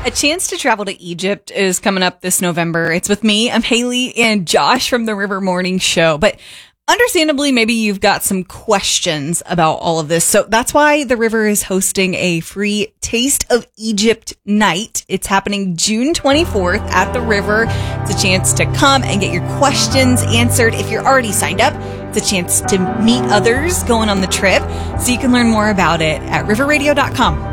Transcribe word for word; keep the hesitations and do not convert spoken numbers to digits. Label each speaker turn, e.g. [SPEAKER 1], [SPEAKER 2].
[SPEAKER 1] A chance to travel to Egypt is coming up this November. It's with me. I'm Haley and Josh from the River Morning Show. But understandably, maybe you've got some questions about all of this. So that's why the River is hosting a free Taste of Egypt night. It's happening June twenty-fourth at the River. It's a chance to come and get your questions answered. If you're already signed up, it's a chance to meet others going on the trip. So you can learn more about it at river radio dot com.